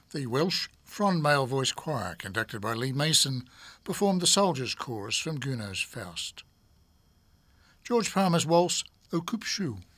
The Welsh Frond Male Voice Choir, conducted by Lee Mason, performed the Soldiers' Chorus from Gounod's Faust. George Palmer's waltz, O Coupe Chou,